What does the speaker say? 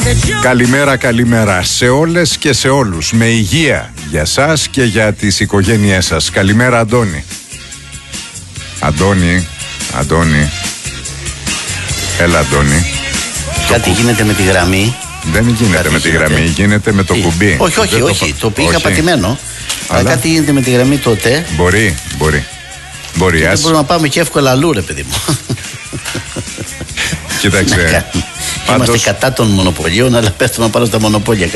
Καλημέρα, καλημέρα σε όλες και σε όλους. Με υγεία για σας και για τις οικογένειές σας. Καλημέρα, Αντώνη. Αντώνη. Έλα, Αντώνη. Κάτι γίνεται με τη γραμμή. Δεν γίνεται με τη γραμμή, γίνεται με το κουμπί. Όχι. Το πήγα πατημένο. Αλλά κάτι γίνεται με τη γραμμή τότε. Μπορεί. Δεν μπορούμε να πάμε και εύκολα αλλού, ρε παιδί μου. Κοίταξε. Είμαστε κατά των μονοπωλίων, αλλά πέφτουμε πάνω στα μονοπόλια.